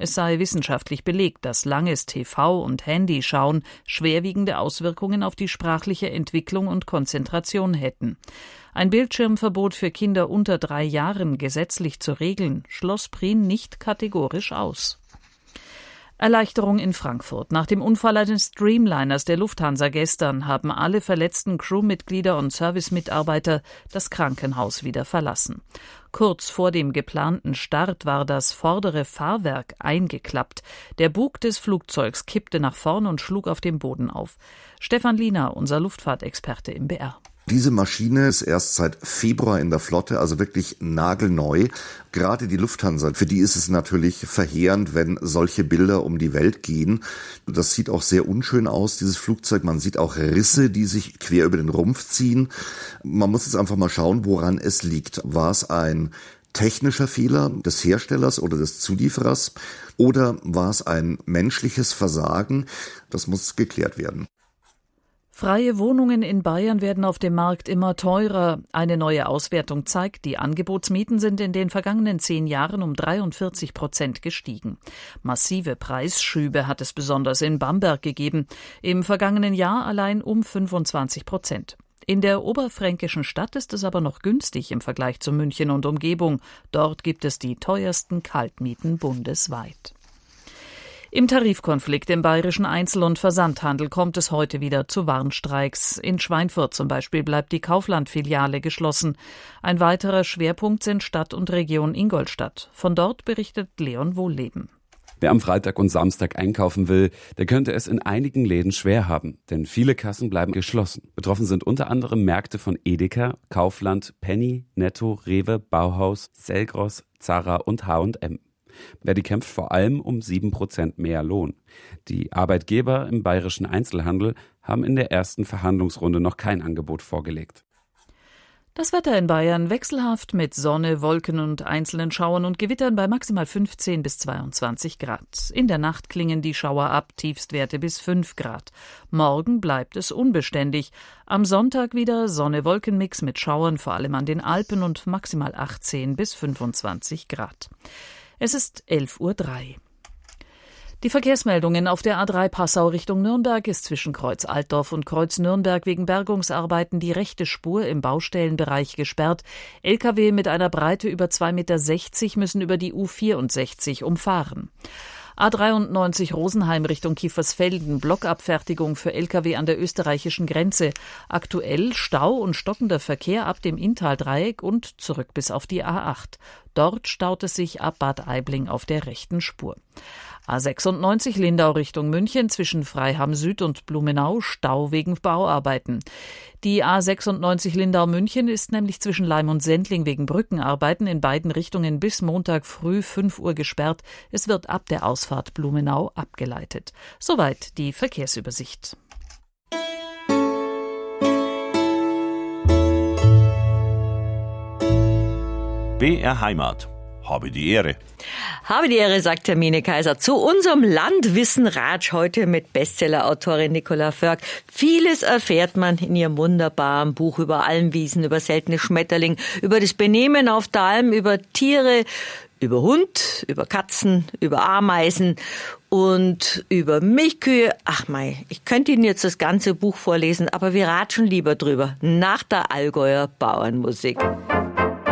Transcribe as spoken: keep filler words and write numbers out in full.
Es sei wissenschaftlich belegt, dass langes T V- und Handyschauen schwerwiegende Auswirkungen auf die sprachliche Entwicklung und Konzentration hätten. Ein Bildschirmverbot für Kinder unter drei Jahren gesetzlich zu regeln, schloss Prien nicht kategorisch aus. Erleichterung in Frankfurt. Nach dem Unfall eines Dreamliners der Lufthansa gestern haben alle verletzten Crewmitglieder und Servicemitarbeiter das Krankenhaus wieder verlassen. Kurz vor dem geplanten Start war das vordere Fahrwerk eingeklappt. Der Bug des Flugzeugs kippte nach vorn und schlug auf dem Boden auf. Stefan Liener, unser Luftfahrtexperte im B R. Diese Maschine ist erst seit Februar in der Flotte, also wirklich nagelneu. Gerade die Lufthansa, für die ist es natürlich verheerend, wenn solche Bilder um die Welt gehen. Das sieht auch sehr unschön aus, dieses Flugzeug. Man sieht auch Risse, die sich quer über den Rumpf ziehen. Man muss jetzt einfach mal schauen, woran es liegt. War es ein technischer Fehler des Herstellers oder des Zulieferers oder war es ein menschliches Versagen? Das muss geklärt werden. Freie Wohnungen in Bayern werden auf dem Markt immer teurer. Eine neue Auswertung zeigt, die Angebotsmieten sind in den vergangenen zehn Jahren um dreiundvierzig Prozent gestiegen. Massive Preisschübe hat es besonders in Bamberg gegeben. Im vergangenen Jahr allein um fünfundzwanzig Prozent. In der oberfränkischen Stadt ist es aber noch günstig im Vergleich zu München und Umgebung. Dort gibt es die teuersten Kaltmieten bundesweit. Im Tarifkonflikt im bayerischen Einzel- und Versandhandel kommt es heute wieder zu Warnstreiks. In Schweinfurt zum Beispiel bleibt die Kaufland-Filiale geschlossen. Ein weiterer Schwerpunkt sind Stadt und Region Ingolstadt. Von dort berichtet Leon Wohlleben. Wer am Freitag und Samstag einkaufen will, der könnte es in einigen Läden schwer haben, denn viele Kassen bleiben geschlossen. Betroffen sind unter anderem Märkte von Edeka, Kaufland, Penny, Netto, Rewe, Bauhaus, Selgros, Zara und H und M. Verdi kämpft vor allem um sieben Prozent mehr Lohn. Die Arbeitgeber im bayerischen Einzelhandel haben in der ersten Verhandlungsrunde noch kein Angebot vorgelegt. Das Wetter in Bayern wechselhaft mit Sonne, Wolken und einzelnen Schauern und Gewittern bei maximal fünfzehn bis zweiundzwanzig Grad. In der Nacht klingen die Schauer ab, Tiefstwerte bis fünf Grad. Morgen bleibt es unbeständig. Am Sonntag wieder Sonne-Wolken-Mix mit Schauern, vor allem an den Alpen und maximal achtzehn bis fünfundzwanzig Grad. Es ist elf Uhr drei. Die Verkehrsmeldungen auf der A drei Passau Richtung Nürnberg ist zwischen Kreuz Altdorf und Kreuz Nürnberg wegen Bergungsarbeiten die rechte Spur im Baustellenbereich gesperrt. L K W mit einer Breite über zwei Meter sechzig müssen über die U vierundsechzig umfahren. A dreiundneunzig Rosenheim Richtung Kiefersfelden, Blockabfertigung für L K W an der österreichischen Grenze. Aktuell Stau und stockender Verkehr ab dem Inntaldreieck und zurück bis auf die A acht. Dort staut es sich ab Bad Aibling auf der rechten Spur. A sechsundneunzig Lindau Richtung München zwischen Freiham Süd und Blumenau, Stau wegen Bauarbeiten. Die A sechsundneunzig Lindau München ist nämlich zwischen Leim und Sendling wegen Brückenarbeiten in beiden Richtungen bis Montag früh fünf Uhr gesperrt. Es wird ab der Ausfahrt Blumenau abgeleitet. Soweit die Verkehrsübersicht. B R Heimat. Habe die Ehre. Habe die Ehre, sagt Hermine Kaiser. Zu unserem Landwissen-Ratsch heute mit Bestseller-Autorin Nicola Förk. Vieles erfährt man in ihrem wunderbaren Buch über Almwiesen, über seltene Schmetterlinge, über das Benehmen auf der Alm, über Tiere, über Hund, über Katzen, über Ameisen und über Milchkühe. Ach mei, ich könnte Ihnen jetzt das ganze Buch vorlesen, aber wir ratschen lieber drüber nach der Allgäuer Bauernmusik.